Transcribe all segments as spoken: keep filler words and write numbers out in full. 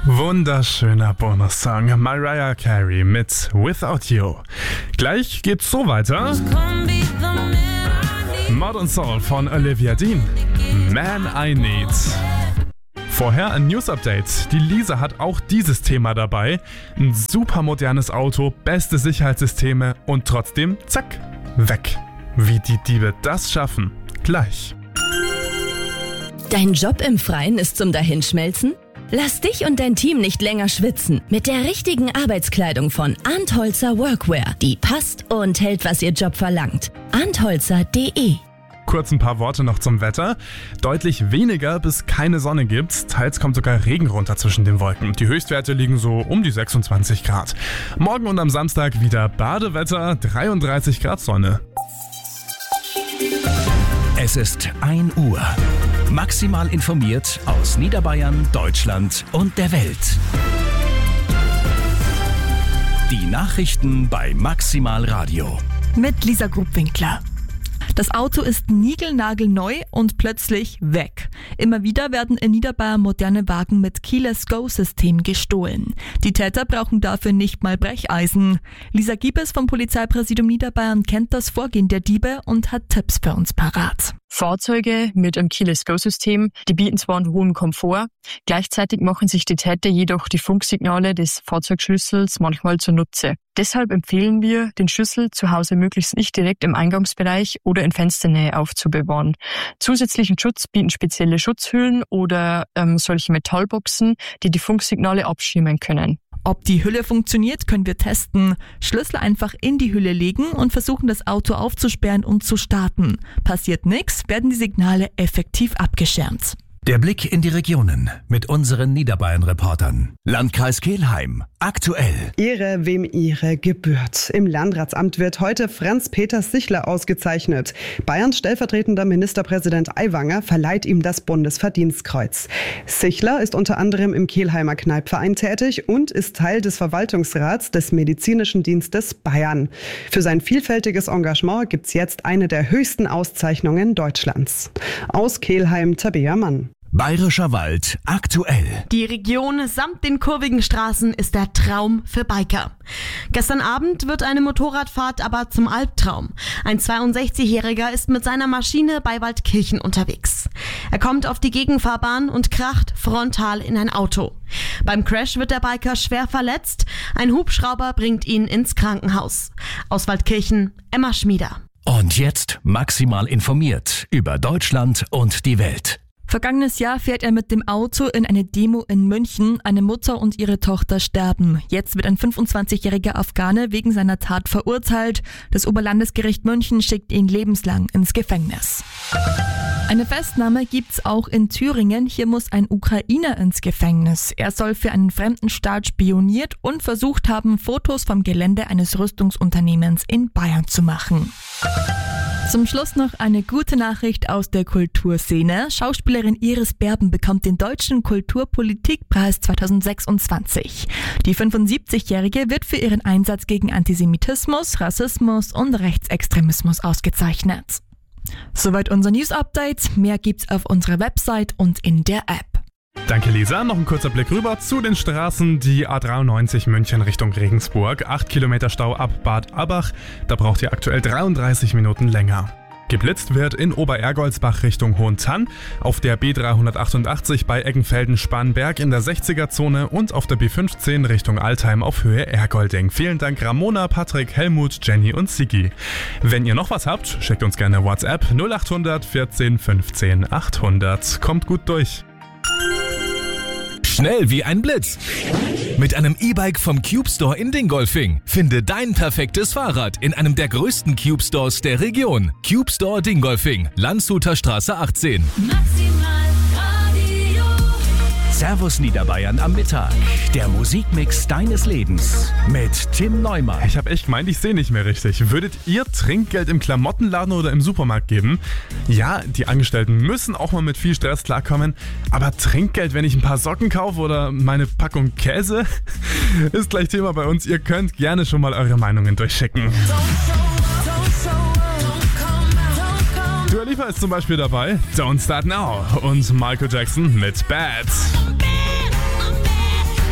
Wunderschöner Bonussong. Mariah Carey mit Without You. Gleich geht's so weiter. Modern Soul von Olivia Dean. Man I Need. Vorher ein News-Update. Die Lisa hat auch dieses Thema dabei. Ein super modernes Auto, beste Sicherheitssysteme und trotzdem, zack, weg. Wie die Diebe das schaffen, gleich. Dein Job im Freien ist zum Dahinschmelzen? Lass dich und dein Team nicht länger schwitzen. Mit der richtigen Arbeitskleidung von Antholzer Workwear. Die passt und hält, was ihr Job verlangt. antholzer punkt de. Kurz ein paar Worte noch zum Wetter. Deutlich weniger bis keine Sonne gibt's. Teils kommt sogar Regen runter zwischen den Wolken. Die Höchstwerte liegen so um die sechsundzwanzig Grad. Morgen und am Samstag wieder Badewetter, dreiunddreißig Grad Sonne. Es ist ein Uhr. Maximal informiert aus Niederbayern, Deutschland und der Welt. Die Nachrichten bei Maximal Radio. Mit Lisa Grubwinkler. Das Auto ist niegelnagelneu und plötzlich weg. Immer wieder werden in Niederbayern moderne Wagen mit Keyless-Go-System gestohlen. Die Täter brauchen dafür nicht mal Brecheisen. Lisa Giebes vom Polizeipräsidium Niederbayern kennt das Vorgehen der Diebe und hat Tipps für uns parat. Fahrzeuge mit einem Keyless-Go-System, die bieten zwar einen hohen Komfort, gleichzeitig machen sich die Täter jedoch die Funksignale des Fahrzeugschlüssels manchmal zunutze. Deshalb empfehlen wir, den Schlüssel zu Hause möglichst nicht direkt im Eingangsbereich oder in Fensternähe aufzubewahren. Zusätzlichen Schutz bieten spezielle Schutzhüllen oder ähm, solche Metallboxen, die die Funksignale abschirmen können. Ob die Hülle funktioniert, können wir testen. Schlüssel einfach in die Hülle legen und versuchen, das Auto aufzusperren und zu starten. Passiert nichts, werden die Signale effektiv abgeschirmt. Der Blick in die Regionen mit unseren Niederbayern-Reportern. Landkreis Kelheim. Aktuell. Ehre, wem ihre gebührt. Im Landratsamt wird heute Franz-Peter Sichler ausgezeichnet. Bayerns stellvertretender Ministerpräsident Aiwanger verleiht ihm das Bundesverdienstkreuz. Sichler ist unter anderem im Kelheimer Kneipverein tätig und ist Teil des Verwaltungsrats des Medizinischen Dienstes Bayern. Für sein vielfältiges Engagement gibt's jetzt eine der höchsten Auszeichnungen Deutschlands. Aus Kelheim, Tabea Mann. Bayerischer Wald aktuell. Die Region samt den kurvigen Straßen ist der Traum für Biker. Gestern Abend wird eine Motorradfahrt aber zum Albtraum. Ein zweiundsechzigjähriger ist mit seiner Maschine bei Waldkirchen unterwegs. Er kommt auf die Gegenfahrbahn und kracht frontal in ein Auto. Beim Crash wird der Biker schwer verletzt. Ein Hubschrauber bringt ihn ins Krankenhaus. Aus Waldkirchen, Emma Schmieder. Und jetzt maximal informiert über Deutschland und die Welt. Vergangenes Jahr fährt er mit dem Auto in eine Demo in München. Eine Mutter und ihre Tochter sterben. Jetzt wird ein fünfundzwanzigjähriger Afghane wegen seiner Tat verurteilt. Das Oberlandesgericht München schickt ihn lebenslang ins Gefängnis. Eine Festnahme gibt's auch in Thüringen. Hier muss ein Ukrainer ins Gefängnis. Er soll für einen fremden Staat spioniert und versucht haben, Fotos vom Gelände eines Rüstungsunternehmens in Bayern zu machen. Zum Schluss noch eine gute Nachricht aus der Kulturszene. Schauspielerin Iris Berben bekommt den Deutschen Kulturpolitikpreis zweitausendsechsundzwanzig. Die fünfundsiebzigjährige wird für ihren Einsatz gegen Antisemitismus, Rassismus und Rechtsextremismus ausgezeichnet. Soweit unser News-Update. Mehr gibt's auf unserer Website und in der App. Danke Lisa. Noch ein kurzer Blick rüber zu den Straßen. Die A dreiundneunzig München Richtung Regensburg. acht Kilometer Stau ab Bad Abbach. Da braucht ihr aktuell dreiunddreißig Minuten länger. Geblitzt wird in Oberergoldsbach Richtung Hohentann, auf der B dreihundertachtundachtzig bei Eggenfelden-Spanberg in der sechziger-Zone und auf der B fünfzehn Richtung Altheim auf Höhe Ergolding. Vielen Dank Ramona, Patrick, Helmut, Jenny und Sigi. Wenn ihr noch was habt, schickt uns gerne WhatsApp null achthundert vierzehn fünfzehn achthundert. Kommt gut durch. Schnell wie ein Blitz. Mit einem E-Bike vom Cube Store in Dingolfing. Finde dein perfektes Fahrrad in einem der größten Cube Stores der Region. Cube Store Dingolfing, Landshuter Straße achtzehn. Servus Niederbayern am Mittag. Der Musikmix deines Lebens mit Tim Neumann. Ich habe echt gemeint, ich sehe nicht mehr richtig. Würdet ihr Trinkgeld im Klamottenladen oder im Supermarkt geben? Ja, die Angestellten müssen auch mal mit viel Stress klarkommen. Aber Trinkgeld, wenn ich ein paar Socken kaufe oder meine Packung Käse? Ist gleich Thema bei uns. Ihr könnt gerne schon mal eure Meinungen durchschicken. Dua Lipa ist zum Beispiel dabei. Don't Start Now. Und Michael Jackson mit Bad.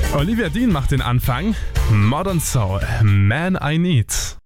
Olivia Dean macht den Anfang. Modern Soul, Man I Need.